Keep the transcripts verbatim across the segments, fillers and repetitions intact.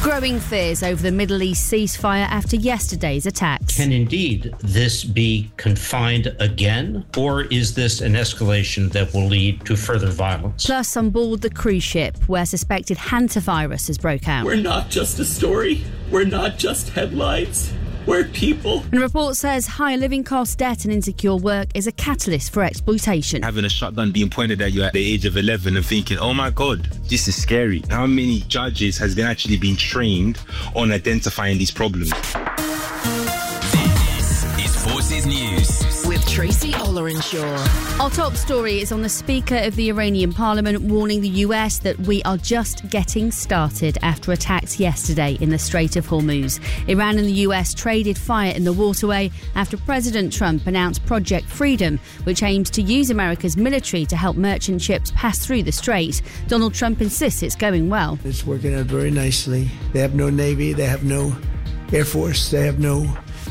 Growing fears over the Middle East ceasefire after yesterday's attacks. Can indeed this be confined again, or is this an escalation that will lead to further violence? Plus, on board the cruise ship where suspected hantavirus has broke out. We're not just a story. We're not just headlines. We're people. And a report says higher living costs, debt and insecure work is a catalyst for exploitation. Having a shotgun being pointed at you at the age of eleven and thinking, oh my God, this is scary. How many judges has been actually been trained on identifying these problems? This is Forces News with Tracy Olorenshaw. Our top story is on the Speaker of the Iranian Parliament warning the U S that we are just getting started after attacks yesterday in the Strait of Hormuz. Iran and the U S traded fire in the waterway after President Trump announced Project Freedom, which aims to use America's military to help merchant ships pass through the strait. Donald Trump insists it's going well. It's working out very nicely. They have no Navy, they have no Air Force, they have no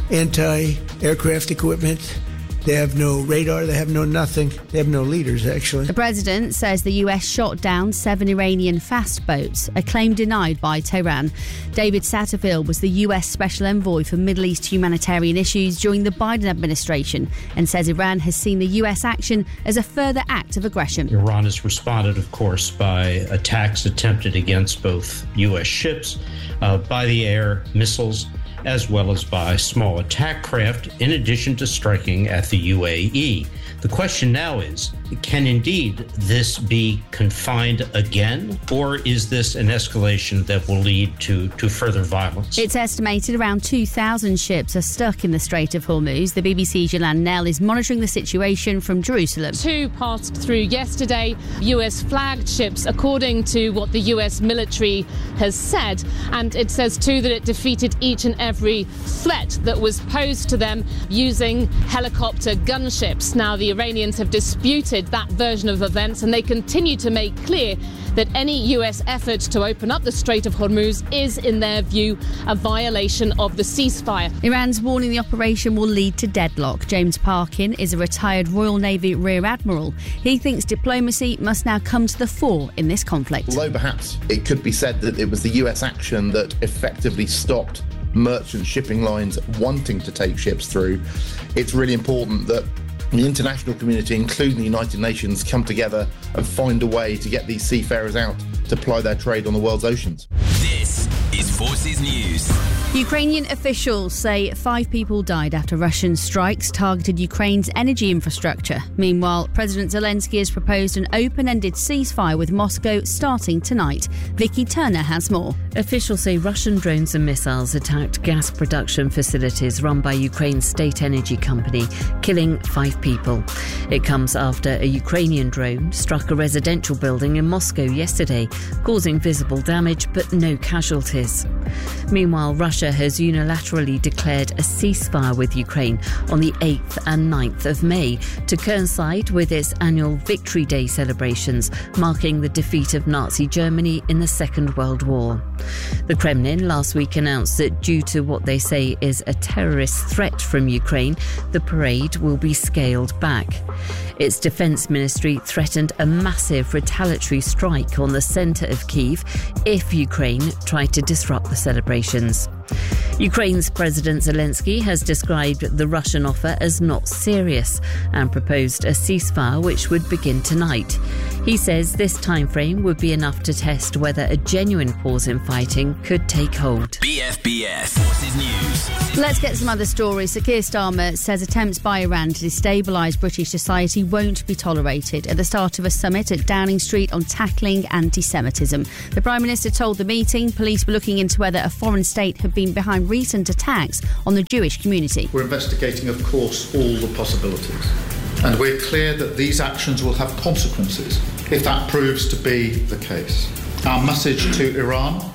anti-aircraft equipment. They have no radar, they have no nothing. They have no leaders, actually. The president says the U S shot down seven Iranian fast boats, a claim denied by Tehran. David Satterfield was the U S Special Envoy for Middle East humanitarian issues during the Biden administration and says Iran has seen the U S action as a further act of aggression. Iran has responded, of course, by attacks attempted against both U S ships, uh, by the air, missiles, as well as by small attack craft, in addition to striking at the U A E. The question now is, can indeed this be confined again, or is this an escalation that will lead to, to further violence? It's estimated around two thousand ships are stuck in the Strait of Hormuz. The B B C's Yolande Knell is monitoring the situation from Jerusalem. Two passed through yesterday, U S-flagged ships, according to what the U S military has said. And it says, too, that it defeated each and every threat that was posed to them using helicopter gunships. Now, the Iranians have disputed that version of events, and they continue to make clear that any U S effort to open up the Strait of Hormuz is, in their view, a violation of the ceasefire. Iran's warning the operation will lead to deadlock. James Parkin is a retired Royal Navy Rear Admiral. He thinks diplomacy must now come to the fore in this conflict. Although perhaps it could be said that it was the U S action that effectively stopped merchant shipping lines wanting to take ships through, it's really important that the international community, including the United Nations, come together and find a way to get these seafarers out to ply their trade on the world's oceans. This is Forces News. Ukrainian officials say five people died after Russian strikes targeted Ukraine's energy infrastructure. Meanwhile, President Zelensky has proposed an open-ended ceasefire with Moscow starting tonight. Vicky Turner has more. Officials say Russian drones and missiles attacked gas production facilities run by Ukraine's state energy company, killing five people. It comes after a Ukrainian drone struck a residential building in Moscow yesterday, causing visible damage but no casualties. Meanwhile, Russia has unilaterally declared a ceasefire with Ukraine on the eighth and ninth of May to coincide with its annual Victory Day celebrations, marking the defeat of Nazi Germany in the Second World War. The Kremlin last week announced that due to what they say is a terrorist threat from Ukraine, the parade will be scaled back. Its defence ministry threatened a massive retaliatory strike on the centre of Kyiv if Ukraine tried to disrupt the celebrations. Ukraine's President Zelensky has described the Russian offer as not serious and proposed a ceasefire which would begin tonight. He says this timeframe would be enough to test whether a genuine pause in fighting could take hold. B F B S Forces News. Let's get some other stories. Sir Keir Starmer says attempts by Iran to destabilise British society won't be tolerated at the start of a summit at Downing Street on tackling anti-Semitism. The Prime Minister told the meeting police were looking into whether a foreign state had been behind recent attacks on the Jewish community. We're investigating, of course, all the possibilities. And we're clear that these actions will have consequences if that proves to be the case. Our message to Iran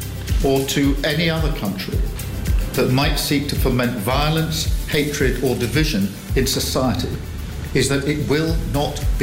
or to any other country that might seek to foment violence, hatred or division in society is that it will not be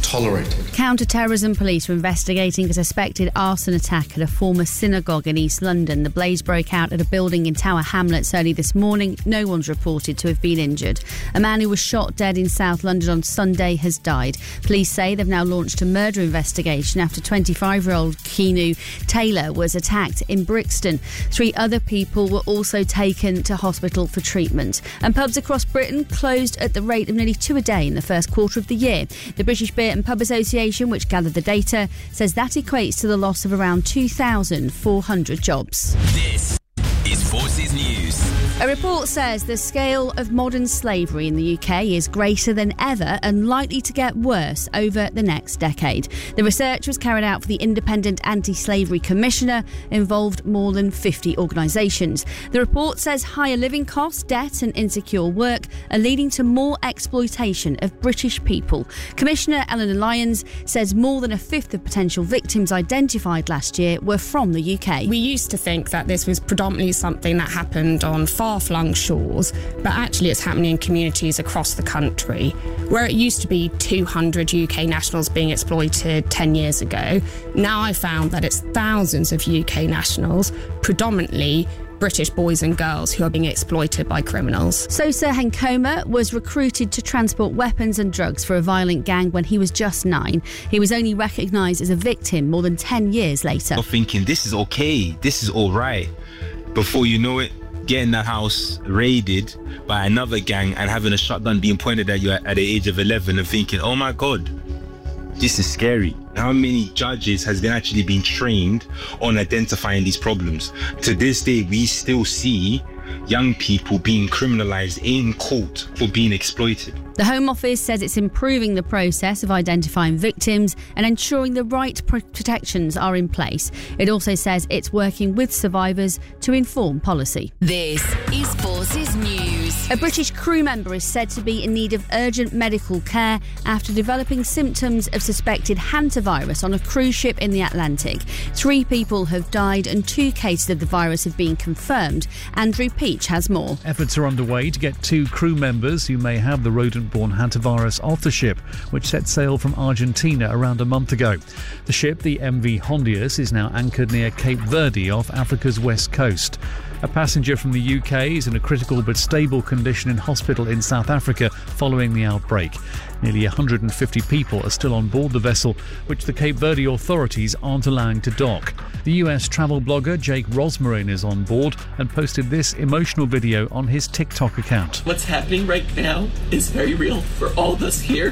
tolerated. Counter-terrorism police are investigating a suspected arson attack at a former synagogue in East London. The blaze broke out at a building in Tower Hamlets early this morning. No one's reported to have been injured. A man who was shot dead in South London on Sunday has died. Police say they've now launched a murder investigation after twenty-five-year-old Keanu Taylor was attacked in Brixton. Three other people were also taken to hospital for treatment. And pubs across Britain closed at the rate of nearly two a day in the first quarter of the year. The British Beer and Pub Association, which gathered the data, says that equates to the loss of around two thousand four hundred jobs. This is Forces News. A report says the scale of modern slavery in the U K is greater than ever and likely to get worse over the next decade. The research was carried out for the Independent Anti-Slavery Commissioner, involved more than fifty organisations. The report says higher living costs, debt and insecure work are leading to more exploitation of British people. Commissioner Eleanor Lyons says more than a fifth of potential victims identified last year were from the U K. We used to think that this was predominantly something that happened on far-flung shores, but actually it's happening in communities across the country. Where it used to be two hundred U K nationals being exploited ten years ago, now I found that it's thousands of U K nationals, predominantly British boys and girls, who are being exploited by criminals. Sosa Henkoma was recruited to transport weapons and drugs for a violent gang when he was just nine. He was only recognised as a victim more than ten years later. You're thinking, this is okay, this is all right. Before you know it, getting the house raided by another gang and having a shotgun being pointed at you at, at the age of eleven and thinking, oh my God, this is scary. How many judges has been actually been trained on identifying these problems? To this day, we still see young people being criminalised in court for being exploited. The Home Office says it's improving the process of identifying victims and ensuring the right protections are in place. It also says it's working with survivors to inform policy. This is Forces News. A British crew member is said to be in need of urgent medical care after developing symptoms of suspected hantavirus on a cruise ship in the Atlantic. Three people have died and two cases of the virus have been confirmed. Andrew Peach has more. Efforts are underway to get two crew members who may have the rodent-borne hantavirus off the ship, which set sail from Argentina around a month ago. The ship, the M V Hondius, is now anchored near Cape Verde off Africa's west coast. A passenger from the U K is in a critical but stable condition in hospital in South Africa following the outbreak. Nearly one hundred fifty people are still on board the vessel, which the Cape Verde authorities aren't allowing to dock. The U S travel blogger Jake Rosmarin is on board and posted this emotional video on his TikTok account. What's happening right now is very real for all of us here.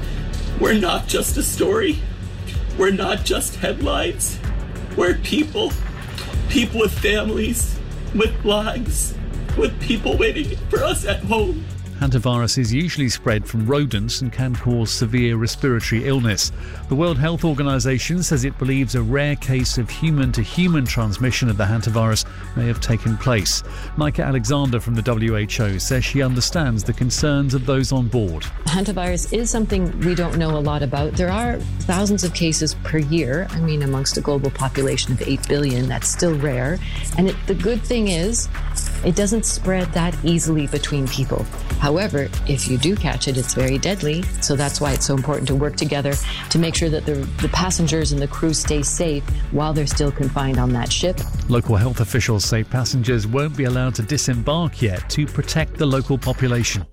We're not just a story. We're not just headlines. We're people. People with families, with lives, with people waiting for us at home. Hantavirus is usually spread from rodents and can cause severe respiratory illness. The World Health Organization says it believes a rare case of human-to-human transmission of the hantavirus may have taken place. Micah Alexander from the W H O says she understands the concerns of those on board. Hantavirus is something we don't know a lot about. There are thousands of cases per year. I mean, amongst a global population of eight billion, that's still rare. And it, the good thing is, it doesn't spread that easily between people. However, if you do catch it, it's very deadly. So that's why it's so important to work together to make sure that the, the passengers and the crew stay safe while they're still confined on that ship. Local health officials say passengers won't be allowed to disembark yet to protect the local population.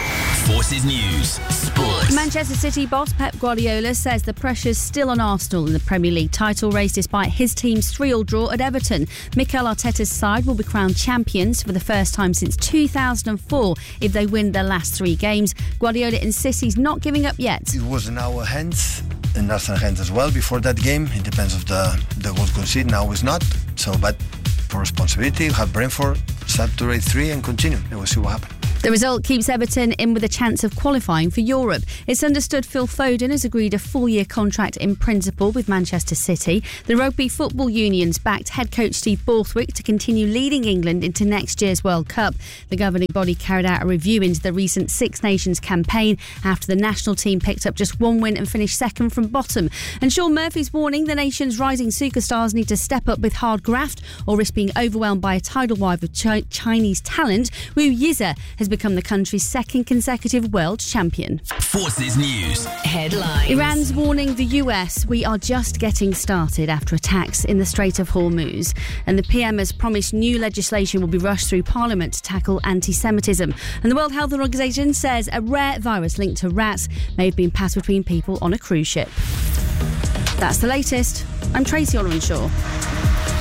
Forces News Sports. Manchester City boss Pep Guardiola says the pressure's still on Arsenal in the Premier League title race despite his team's three-all draw at Everton. Mikel Arteta's side will be crowned champions for the first time since two thousand four if they win their last three games. Guardiola insists he's not giving up yet. It was in our hands, in Arsenal's hands as well before that game. It depends of the, the goals conceded. Now it's not. So, but for responsibility, we have Brentford, start to rate three and continue. And we'll see what happens. The result keeps Everton in with a chance of qualifying for Europe. It's understood Phil Foden has agreed a four-year contract in principle with Manchester City. The Rugby Football Union's backed head coach Steve Borthwick to continue leading England into next year's World Cup. The governing body carried out a review into the recent Six Nations campaign after the national team picked up just one win and finished second from bottom. And Sean Murphy's warning the nation's rising superstars need to step up with hard graft or risk being overwhelmed by a tidal wave of Ch- Chinese talent. Wu Yize has been become the country's second consecutive world champion. Forces News headlines. Iran's warning the U S we are just getting started after attacks in the Strait of Hormuz. And the P M has promised new legislation will be rushed through Parliament to tackle anti-Semitism. And the World Health Organization says a rare virus linked to rats may have been passed between people on a cruise ship. That's the latest. I'm Tracy Olwenshaw.